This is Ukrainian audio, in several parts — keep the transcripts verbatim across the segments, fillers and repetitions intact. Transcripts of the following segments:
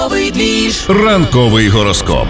Ранковий гороскоп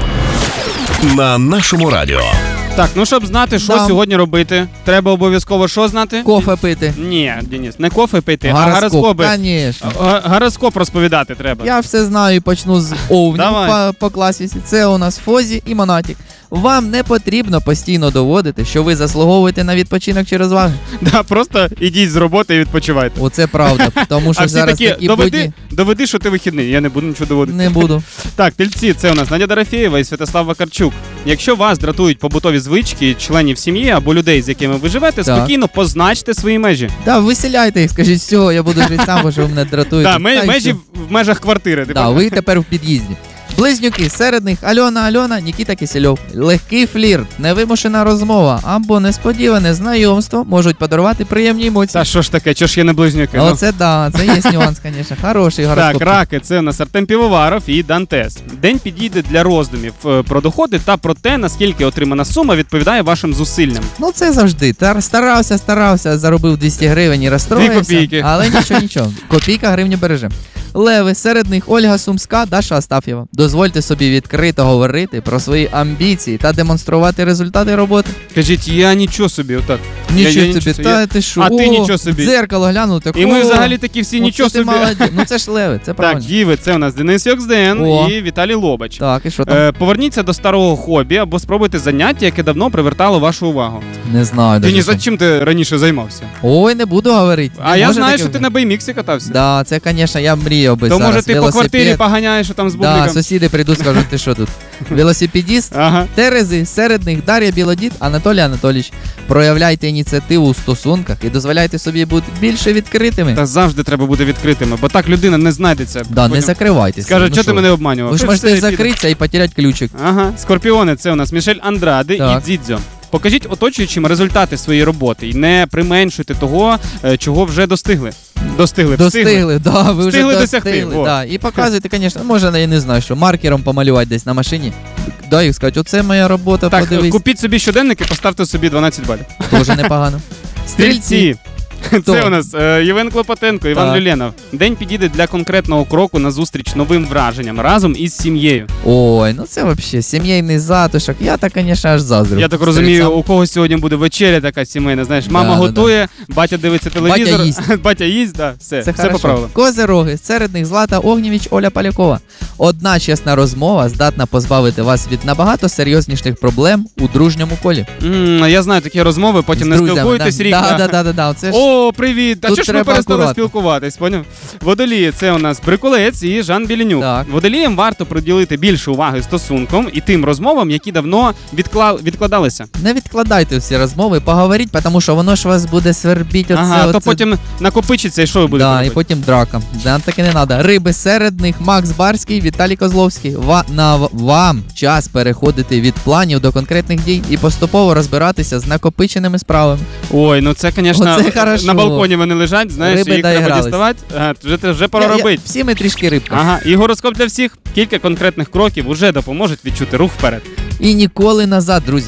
на нашому радіо. Так, ну щоб знати, що Да. сьогодні робити, треба обов'язково що знати? Кофе пити. Ні, Денис, не кофе пити, а Гороскоп, гороскопи. конечно. Г- Гороскоп розповідати треба. Я все знаю і почну з овнів Давай. по, по класіці. Це у нас Фозі і Монатік. Вам не потрібно постійно доводити, що ви заслуговуєте на відпочинок чи розваги. Да, просто ідіть з роботи і відпочивайте. Оце правда, тому що А всі зараз такі, такі доведи, будні доведи, що ти вихідний, я не буду нічого доводити. не буду. Так, тельці, це у нас Надя Дорофєєва і Святослав Вакарчук. Якщо вас дратують побутові звички членів сім'ї або людей, з якими ви живете, Так. спокійно позначте свої межі. Да, виселяйте їх, скажіть, все, я буду жити сам, бо що ви мене дратуєте. Да, ме- Та й межі все. в в межах квартири. Да, ви тепер в під'їзді. Близнюки, серед них Альона Альона, Нікіта Кисельов. Легкий флірт, невимушена розмова або несподіване знайомство можуть подарувати приємні емоції. Та що ж таке, чого ж є не близнюки? Ну. Оце да, це є нюанс, звісно. Хороший гороскоп. Так, раки, це у нас Артем Півоваров і Дантес. День підійде для роздумів е, про доходи та про те, наскільки отримана сума відповідає вашим зусиллям. Ну це завжди. Тар- Старався, старався, заробив двісті гривень і розстроївся. Дві копійки. Але нічого, нічого. Копійка гривню береже. Леви, серед них Ольга Сумська, Даша Астаф'єва. Дозвольте собі відкрито говорити про свої амбіції та демонструвати результати роботи. Кажіть, я нічого собі, отак. Нічого я, я собі, нічого та собі. ти що? А ти О, нічого собі. В дзеркало глянув, так І ми о, взагалі такі всі оце нічого ти собі. молодець. Ну це ж леви, це Так, правильно. діви, це у нас Денис Йокзден О. і Віталій Лобач. Так, і що там? Е, поверніться до старого хобі або спробуйте заняття, яке давно привертало вашу увагу. Не знаю. даже Денис, що. а чим ти раніше займався? Ой, не буду говорити. А Не я може знаю, таке що ти бути? на бейміксі катався. Да, це, звісно, я мріяв би То зараз. може ти по квартирі поганяєш, що там з Да, бубликом? сусіди прийдуть, скажуть, ти що тут? Велосипедіст? Ага. Терези, серед них Дар'я Білодід, Анатолій Анатолійович. Проявляйте ініціативу у стосунках і дозволяйте собі бути більше відкритими. Та завжди треба бути відкритими, бо так людина не знайдеться. Да, не Потім закривайтеся. Скаже, ну що ти мене обманював? Ви ж Все, можете все, піде. закритися і потеряти ключик. Ага, скорпіони, це у нас Мішель Андраде Так. і Дзідзьо. Покажіть оточуючим результати своєї роботи і не применшуйте того, е, чого вже достигли. Достигли, встигли. Достигли, да, ви Встигли вже досягти, достигли. во. Да. І показуйте, звісно, може, я не знаю, що маркером помалювати десь на машині. Да, і сказати, оце моя робота, Так, подивись. купіть собі щоденник і поставте собі дванадцять балів. Дуже непогано. Стрільці. Хто? Це у нас е, Євген Клопотенко, Іван Так. Люленов. День підійде для конкретного кроку назустріч новим враженням разом із сім'єю. Ой, ну це взагалі сімейний затишок. Я так, звісно, аж заздрю. Я так розумію, у когось сьогодні буде вечеря така сімейна. Знаєш, мама Да, да, готує, батя дивиться телевізор, Батя їсть. батя їсть, да, все, Це все по хорошо. правилам. Козироги, серед них Злата Огнєвіч, Оля Полякова. Одна чесна розмова здатна позбавити вас від набагато серйозніших проблем у дружньому колі. М, я знаю такі розмови, потім З не друзями, спілкуєтесь да. рік. Да, да, да, да, да. Це ж О, привіт! А Тут чого ж ми треба перестали акуратно. спілкуватись, поняв? Водолії, це у нас Брикулець і Жан Білінюк. Так. Водоліям варто приділити більше уваги стосункам і тим розмовам, які давно відкла... відкладалися. не відкладайте всі розмови, поговоріть, тому що воно ж вас буде свербіть. Оце, Ага, оце. то потім накопичиться і що ви будете Да, і робити? потім драка. Да, таке не треба. Риби, серед них Макс Барський, Віталій Козловський. Ва- на в- вам час переходити від планів до конкретних дій і поступово розбиратися з накопиченими справами. Ой, ну це, звісно, Оце хорошо. на балконі вони лежать, знаєш, Риби їх треба доігрались. діставати. Ага, вже, вже пора Я- я- робити. Всі ми трішки рибка. Ага, і гороскоп для всіх. Кілька конкретних кроків уже допоможуть відчути рух вперед. І ніколи назад, друзі.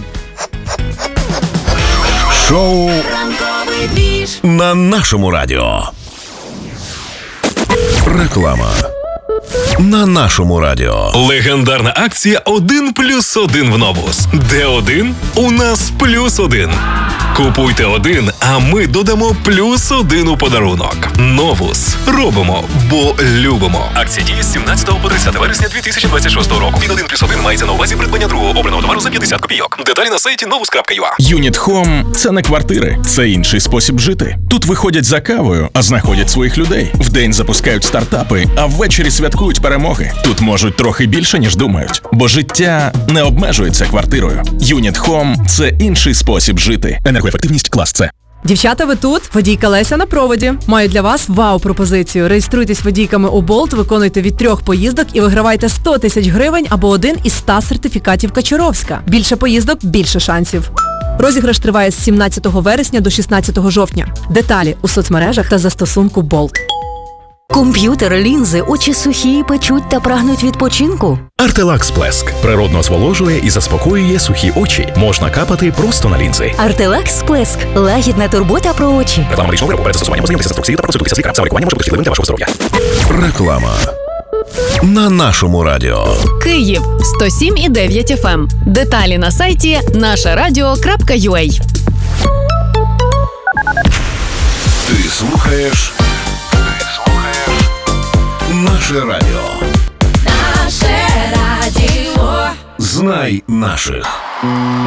Шоу на нашому радіо. Реклама на нашому радіо. Легендарна акція один плюс один в Новус. Де один? У нас плюс один. Купуйте один, а ми додамо плюс один у подарунок. Новус. Робимо, бо любимо. Акція діє з сімнадцятого по тридцяте вересня дві тисячі двадцять шостого року. Від один плюс один мається на увазі придбання другого обраного товару за п'ятдесят копійок. Деталі на сайті новус крапка ю а. Юніт Home – це не квартири, це інший спосіб жити. Тут виходять за кавою, а знаходять своїх людей. Вдень запускають стартапи, а ввечері святкують перемоги. Тут можуть трохи більше, ніж думають. Бо життя не обмежується квартирою. Юніт Home – це інший спосіб жити. Енергоефективність клас С. Дівчата, ви тут? Водійка Леся на проводі. Маю для вас вау-пропозицію. Реєструйтесь водійками у Болт, виконуйте від трьох поїздок і вигравайте сто тисяч гривень або один із ста сертифікатів Качуровська. Більше поїздок – більше шансів. Розіграш триває з сімнадцятого вересня до шістнадцятого жовтня. Деталі у соцмережах та застосунку Болт. Комп'ютер, лінзи, очі сухі, печуть та прагнуть відпочинку? Артелакс Сплеск природно зволожує і заспокоює сухі очі. Можна капати просто на лінзи. Артелакс Сплеск – лагідна турбота про очі. Реклама медичного виробу. Перед застосуванням ознайомтеся з інструкцією та процедурою. Сам лікування може бути кліничним та вашого здоров'я. Реклама. На нашому радіо. Київ сто сім і дев'ять еф ем. Деталі на сайті наше радіо крапка ю а. Ти слухаєш. Ти слухаєш. Наше радіо. Наше радіо. Знай наших.